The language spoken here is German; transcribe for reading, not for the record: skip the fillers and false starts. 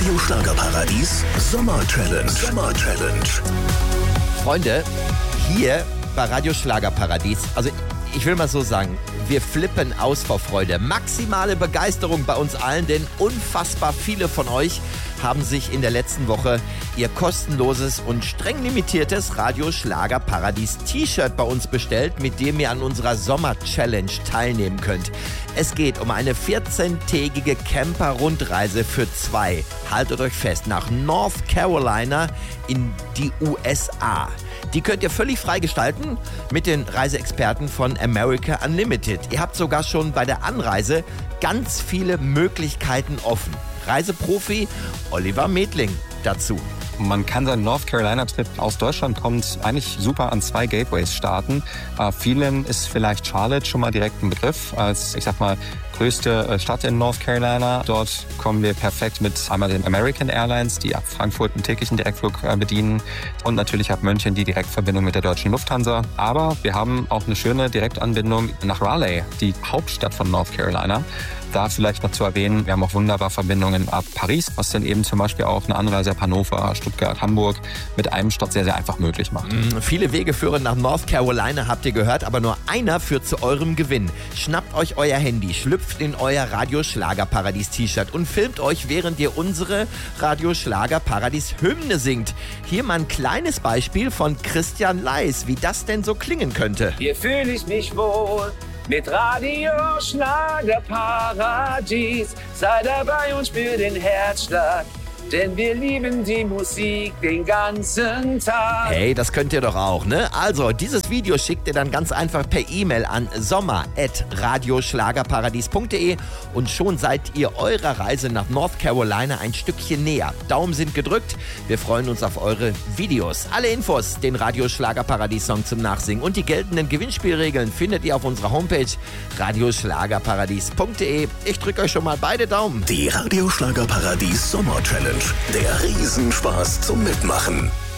Radio Schlagerparadies Sommer Challenge. Freunde, hier bei Radio Schlagerparadies, also ich will mal so sagen, wir flippen aus vor Freude. Maximale Begeisterung bei uns allen, denn unfassbar viele von euch haben sich in der letzten Woche ihr kostenloses und streng limitiertes Radio Schlagerparadies T-Shirt bei uns bestellt, mit dem ihr an unserer Sommer-Challenge teilnehmen könnt. Es geht um eine 14-tägige Camper-Rundreise für 2. Haltet euch fest, nach North Carolina in die USA. Die könnt ihr völlig frei gestalten mit den Reiseexperten von America Unlimited. Ihr habt sogar schon bei der Anreise ganz viele Möglichkeiten offen. Reiseprofi Oliver Medling dazu. Man kann seinen North Carolina-Trip aus Deutschland kommend eigentlich super an 2 Gateways starten. Vielen ist vielleicht Charlotte schon mal direkt ein Begriff als, ich sag mal, größte Stadt in North Carolina. Dort kommen wir perfekt mit einmal den American Airlines, die ab Frankfurt einen täglichen Direktflug bedienen, und natürlich ab München die Direktverbindung mit der deutschen Lufthansa. Aber wir haben auch eine schöne Direktanbindung nach Raleigh, die Hauptstadt von North Carolina. Da vielleicht noch zu erwähnen, wir haben auch wunderbar Verbindungen ab Paris, was dann eben zum Beispiel auch eine Anreise ab Hannover, Stuttgart, Hamburg mit einem Stopp sehr, sehr einfach möglich macht. Viele Wege führen nach North Carolina, habt ihr gehört, aber nur einer führt zu eurem Gewinn. Schnappt euch euer Handy, schlüpft in euer Radio Schlagerparadies T-Shirt und filmt euch, während ihr unsere Radio Schlagerparadies Hymne singt. Hier mal ein kleines Beispiel von Christian Leis, wie das denn so klingen könnte. Hier fühle ich mich wohl mit Radio Schlagerparadies. Sei dabei und spür den Herzschlag, denn wir lieben die Musik den ganzen Tag. Hey, das könnt ihr doch auch, ne? Also, dieses Video schickt ihr dann ganz einfach per E-Mail an sommer@radioschlagerparadies.de und schon seid ihr eurer Reise nach North Carolina ein Stückchen näher. Daumen sind gedrückt. Wir freuen uns auf eure Videos. Alle Infos, den Radio Schlagerparadies-Song zum Nachsingen und die geltenden Gewinnspielregeln findet ihr auf unserer Homepage radioschlagerparadies.de. Ich drücke euch schon mal beide Daumen. Die Radio Schlagerparadies Sommer Challenge. Der Riesenspaß zum Mitmachen.